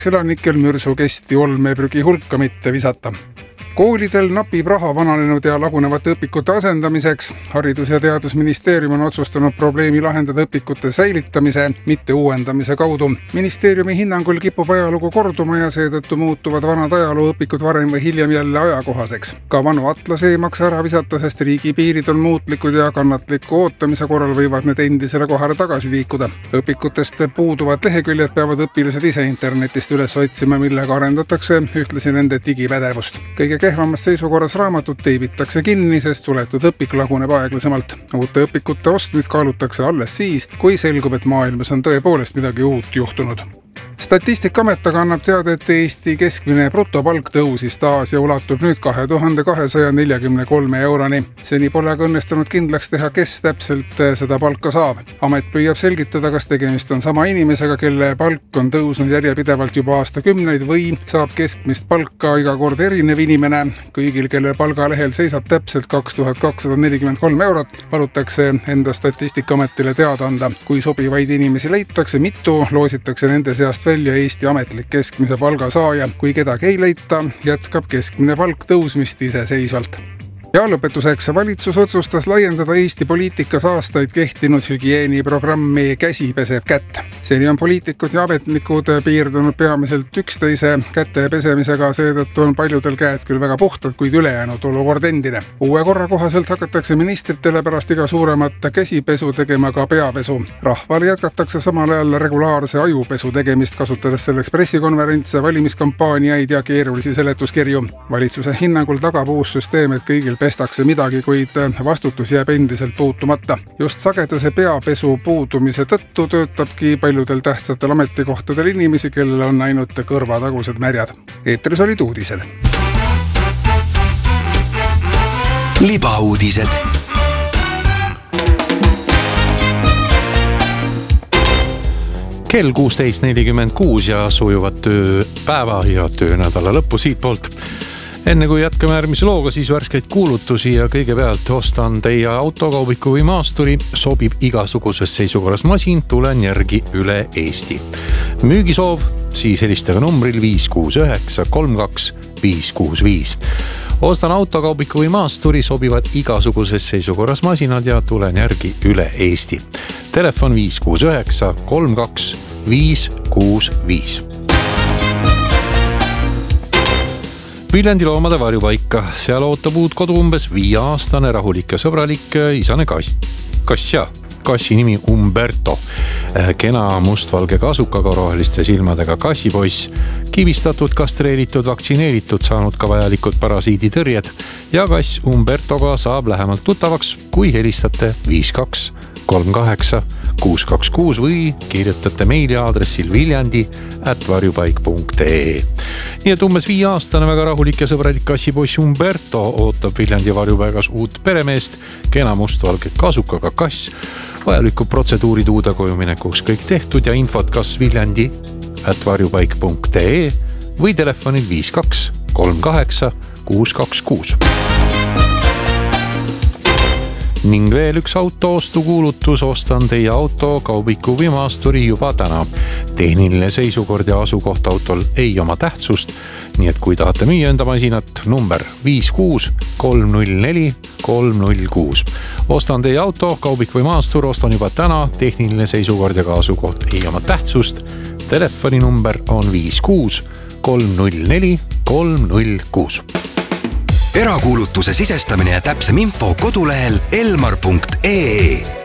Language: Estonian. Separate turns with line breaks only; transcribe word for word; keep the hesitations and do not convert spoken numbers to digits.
elanikel mürsu kesti olmeprügi hulka mitte visata. Koolidel napib raha vananenud ja lagunevate õpikute asendamiseks. Haridus- ja Teadusministeerium on otsustanud probleemi lahendada õpikute säilitamise, mitte uuendamise kaudu. Ministeeriumi hinnangul kipub ajalugu korduma ja seetõttu muutuvad vanad ajalooõpikud varem või hiljem jälle ajakohaseks. Ka vanu atlase ei maksa ära visata, sest riigi piirid on muutlikud ja kannatliku ootamise korral võivad need endisele kohale tagasi liikuda. Õpikutest puuduvad leheküljed peavad õpilased ise internetist üles otsima, millega arendatakse ühtlasi nende digipädevust. Kõige kehvamas seisukorras raamatut teibitakse kinni, sest suletud õpik laguneb aeglasemalt. Uute õpikute ostmist kaalutakse alles siis, kui selgub, et maailmas on tõepoolest midagi uut juhtunud. Statistikaamet aga annab teada, et Eesti keskmine brutopalk tõusis taas ja ulatub nüüd kahe tuhande kahesaja neljakümne kolme euroni. Seni pole aga õnnestunud kindlaks teha, kes täpselt seda palka saab. Amet püüab selgitada, kas tegemist on sama inimesega, kelle palk on tõusnud järjepidevalt juba aastakümneid või saab keskmist palka iga kord erinev inimene. Kõigil, kelle palgalehel seisab täpselt kaks tuhat kakssada nelikümmend kolm eurot, palutakse enda Statistikaametile teada anda. Kui sobivaid inimesi leitakse mitu, loositakse nende seast välja Eesti ametlik keskmise palga saaja. Kui kedagi ei leita, jätkab keskmine palk tõusmist iseseisvalt. Ja lõpetuseks, valitsus otsustas laiendada Eesti poliitikas aastaid kehtinud hügieeniprogrammi Käsi peseb kätt. Seni on poliitikud ja ametnikud piirdunud peamiselt üksteise käte pesemisega, seetõttu on paljudel käed küll väga puhtad, kuid ülejäänud olukord endine. Uue korra kohaselt hakatakse ministritele pärast iga suuremat käsipesu tegema ka peapesu. Rahval jätkatakse samal ajal regulaarse ajupesu tegemist, kasutades selleks pressikonverentse, valimiskampaaniaid ja keerulisi seletuskirju. Valitsuse hinnangul tagab uus süsteem, et kõigil pestakse midagi, kuid vastutus jääb endiselt puutumata. Just sagedase peapesu puudumise tõttu töötabki paljudel tähtsatel ametikohtadel inimesi, kellel on ainult kõrvatagused märjad. Eetris olid uudised.
Libauudised.
Kell kuusteist nelikümmend kuus ja sujuvad tööpäeva ja töönädala lõppu siit poolt. Enne kui jätkame järgmise looga, siis värskeid kuulutusi ja kõigepealt ostan teie autokaubiku või maasturi, sobib igasuguses seisukorras masin, tulen järgi üle Eesti. Müügisoov, siis helistage numbril viis kuus üheksa kolm kaks viis kuus viis. Ostan autokaubiku või maasturi, sobivad igasuguses seisukorras masinad ja tulen järgi üle Eesti. Telefon viis kuus üheksa kolm kaks viis kuus viis. Viljandi loomade varjupaika. Seal ootab uut kodu umbes viieaastane rahulik ja sõbralik isane kass. Kassja. Kassi nimi Umberto. Kena mustvalge kasukaga roheliste silmadega kassipoiss. Kivistatud, kastreeritud, vaktsineeritud, saanud ka vajalikud parasiiditõrjed. Ja kass Umbertoga saab lähemalt tuttavaks, kui helistate viis kaks kolm kaheksa kuus kaks kuus või kirjutate meili aadressil viljandi at varjupaik punkt ee. Nii et umbes viieaastane väga rahulik ja sõbralik kassipoiss Umberto ootab Viljandi varjupaigas uut peremeest, kena mustvalge kasukaga kass. Vajalikud protseduurid uude kojuminekuks kõik tehtud ja infot kas viljandi at varjupaik punkt ee või telefonil viis kaks kolm kaheksa kuus kaks kuus. Ning veel üks auto ostukuulutus, ostan teie auto, kaubiku või maasturi juba täna. Tehniline seisukord ja asukoht autol ei oma tähtsust, nii et kui tahate müüa enda masinat, number viis kuus kolm null neli kolm null kuus. Ostan teie auto, kaubik või maastur, ostan juba täna, tehniline seisukord ja asukoht ei oma tähtsust. Telefoni number on viis kuus kolm null neli kolm null kuus.
Erakuulutuse sisestamine ja täpsem info kodulehel elmar punkt ee.